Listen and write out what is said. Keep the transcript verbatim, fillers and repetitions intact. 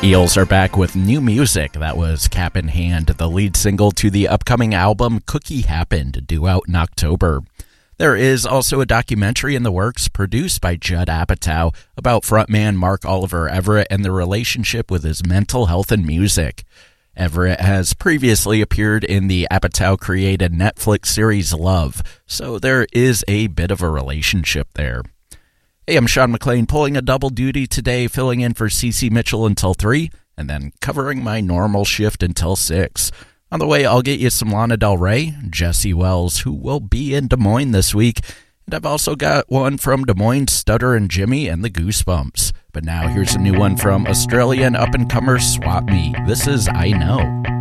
Eels are back with new music. That was Cap in Hand, the lead single to the upcoming album Cookie Happened, due out in October. There is also a documentary in the works produced by Judd Apatow about frontman Mark Oliver Everett and the relationship with his mental health and music. Everett has previously appeared in the Apatow-created Netflix series Love, so there is a bit of a relationship there. Hey, I'm Sean McLean, pulling a double duty today, filling in for Cece Mitchell until three, and then covering my normal shift until six. On the way, I'll get you some Lana Del Rey, Jesse Wells, who will be in Des Moines this week, and I've also got one from Des Moines, Stutter and Jimmy and the Goosebumps. But now here's a new one from Australian up-and-comer Swap Me. This is I Know.